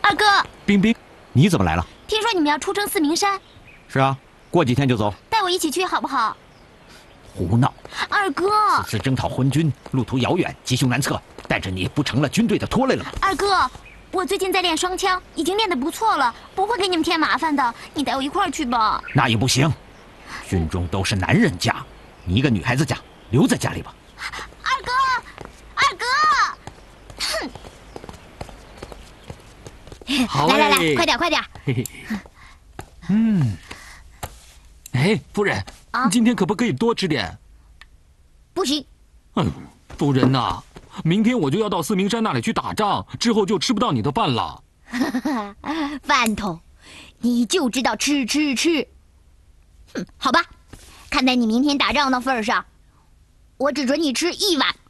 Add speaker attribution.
Speaker 1: 二哥，
Speaker 2: 冰冰，你怎么来了？
Speaker 1: 听说你们要出征四明山，
Speaker 2: 是啊，过几天就走。
Speaker 1: 带我一起去好不好？
Speaker 2: 胡闹！
Speaker 1: 二哥，
Speaker 2: 此次征讨昏君，路途遥远，吉凶难测，带着你不成了军队的拖累了吗？
Speaker 1: 二哥，我最近在练双枪，已经练得不错了，不会给你们添麻烦的。你带我一块儿去吧。
Speaker 2: 那也不行，军中都是男人家，你一个女孩子家，留在家里吧。
Speaker 1: 二哥，二哥，哼！
Speaker 3: 好
Speaker 1: 来来来，
Speaker 3: 哎
Speaker 1: 快点快点！
Speaker 3: 嘿嘿，哎，夫人，
Speaker 1: 啊
Speaker 3: 今天可不可以多吃点？
Speaker 1: 不行，
Speaker 3: 夫人呐，明天我就要到四明山那里去打仗，之后就吃不到你的饭了。
Speaker 1: 饭桶，你就知道吃吃吃。哼，好吧，看在你明天打仗的份上，我只准你吃1碗。